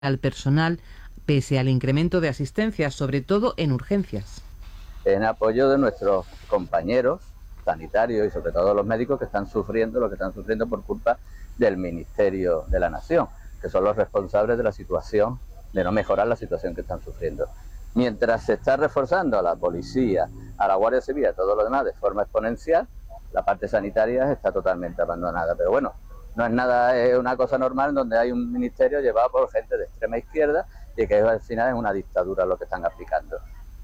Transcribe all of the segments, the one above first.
al personal pese al incremento de asistencia, sobre todo en urgencias. En apoyo de nuestros compañeros sanitarios y sobre todo los médicos que están sufriendo lo que están sufriendo por culpa del Ministerio de la Nación, que son los responsables de la situación, de no mejorar la situación que están sufriendo. Mientras se está reforzando a la policía, a la Guardia Civil, a todo lo demás de forma exponencial, la parte sanitaria está totalmente abandonada. Pero bueno, no es nada, es una cosa normal donde hay un ministerio llevado por gente de extrema izquierda y que al final es una dictadura lo que están aplicando.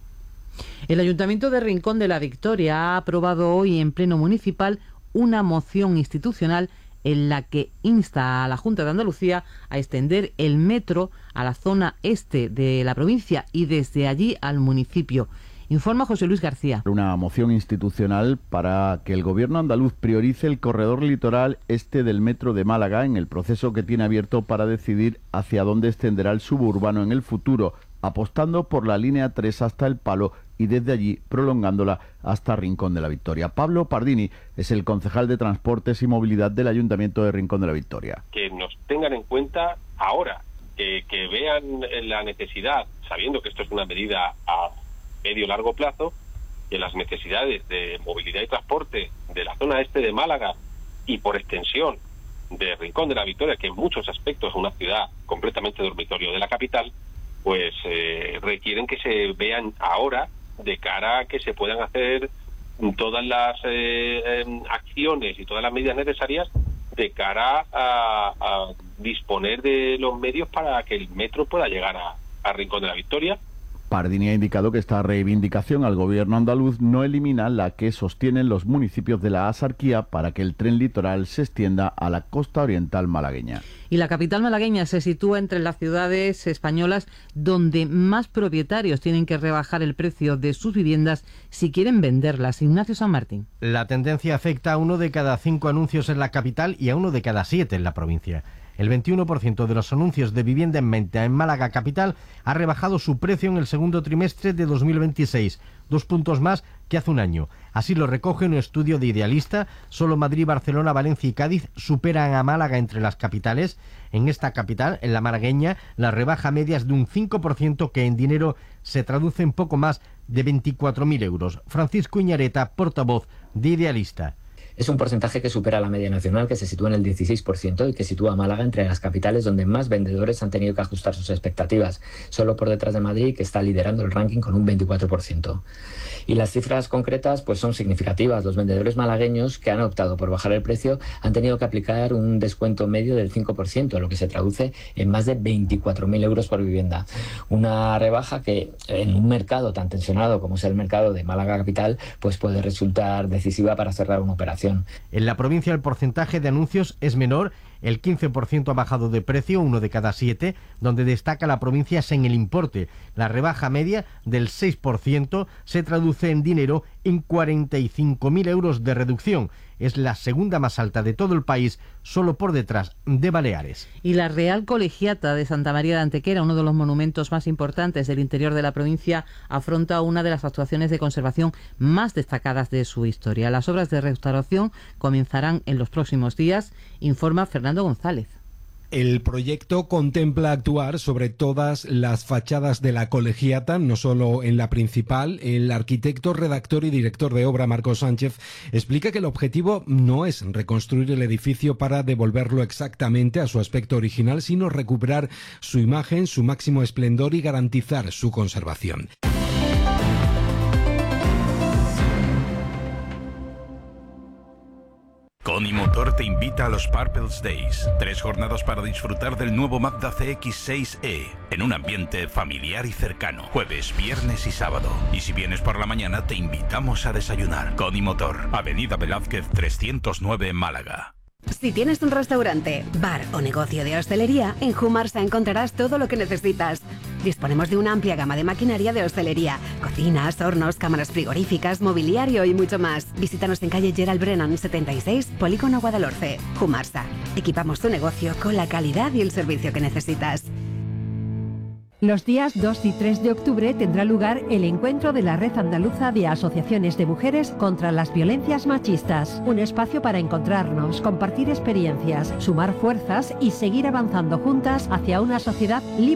El Ayuntamiento de Rincón de la Victoria ha aprobado hoy en Pleno Municipal una moción institucional en la que insta a la Junta de Andalucía a extender el metro a la zona este de la provincia y desde allí al municipio. Informa José Luis García. Una moción institucional para que el Gobierno andaluz priorice el corredor litoral este del metro de Málaga en el proceso que tiene abierto para decidir hacia dónde extenderá el suburbano en el futuro, apostando por la línea 3 hasta El Palo y desde allí prolongándola hasta Rincón de la Victoria. Pablo Pardini es el concejal de Transportes y Movilidad del Ayuntamiento de Rincón de la Victoria. Que nos tengan en cuenta ahora, que vean la necesidad, sabiendo que esto es una medida a medio-largo plazo, que las necesidades de movilidad y transporte de la zona este de Málaga y por extensión de Rincón de la Victoria, que en muchos aspectos es una ciudad completamente dormitorio de la capital, pues requieren que se vean ahora de cara a que se puedan hacer todas las acciones y todas las medidas necesarias de cara a disponer de los medios para que el metro pueda llegar a Rincón de la Victoria. Pardini ha indicado que esta reivindicación al Gobierno andaluz no elimina la que sostienen los municipios de la Axarquía para que el tren litoral se extienda a la costa oriental malagueña. Y la capital malagueña se sitúa entre las ciudades españolas donde más propietarios tienen que rebajar el precio de sus viviendas si quieren venderlas. Ignacio San Martín. La tendencia afecta a 1 de cada 5 anuncios en la capital y a 1 de cada 7 en la provincia. El 21% de los anuncios de vivienda en venta en Málaga capital ha rebajado su precio en el segundo trimestre de 2026, 2 puntos más que hace un año. Así lo recoge un estudio de Idealista. Solo Madrid, Barcelona, Valencia y Cádiz superan a Málaga entre las capitales. En esta capital, en la malagueña, la rebaja media es de un 5% que en dinero se traduce en poco más de 24.000 euros. Francisco Iñareta, portavoz de Idealista. Es un porcentaje que supera la media nacional, que se sitúa en el 16% y que sitúa a Málaga entre las capitales donde más vendedores han tenido que ajustar sus expectativas, solo por detrás de Madrid, que está liderando el ranking con un 24%. Y las cifras concretas pues son significativas. Los vendedores malagueños que han optado por bajar el precio han tenido que aplicar un descuento medio del 5%, lo que se traduce en más de 24.000 euros por vivienda. Una rebaja que en un mercado tan tensionado como es el mercado de Málaga capital, pues puede resultar decisiva para cerrar una operación. En la provincia el porcentaje de anuncios es menor, el 15% ha bajado de precio, 1 de cada 7, donde destaca la provincia es en el importe. La rebaja media del 6% se traduce en dinero en 45.000 euros de reducción. Es la segunda más alta de todo el país, solo por detrás de Baleares. Y la Real Colegiata de Santa María de Antequera, uno de los monumentos más importantes del interior de la provincia, afronta una de las actuaciones de conservación más destacadas de su historia. Las obras de restauración comenzarán en los próximos días, informa Fernando González. El proyecto contempla actuar sobre todas las fachadas de la colegiata, no solo en la principal. El arquitecto, redactor y director de obra, Marcos Sánchez, explica que el objetivo no es reconstruir el edificio para devolverlo exactamente a su aspecto original, sino recuperar su imagen, su máximo esplendor y garantizar su conservación. Conimotor te invita a los Purples Days, 3 jornadas para disfrutar del nuevo Mazda CX-6e, en un ambiente familiar y cercano, jueves, viernes y sábado. Y si vienes por la mañana, te invitamos a desayunar. Conimotor, Avenida Velázquez 309, Málaga. Si tienes un restaurante, bar o negocio de hostelería, en Humarsa encontrarás todo lo que necesitas. Disponemos de una amplia gama de maquinaria de hostelería, cocinas, hornos, cámaras frigoríficas, mobiliario y mucho más. Visítanos en calle Gerald Brennan 76, Polígono Guadalhorce. Humarsa. Equipamos tu negocio con la calidad y el servicio que necesitas. Los días 2 y 3 de octubre tendrá lugar el encuentro de la Red Andaluza de Asociaciones de Mujeres contra las Violencias Machistas. Un espacio para encontrarnos, compartir experiencias, sumar fuerzas y seguir avanzando juntas hacia una sociedad libre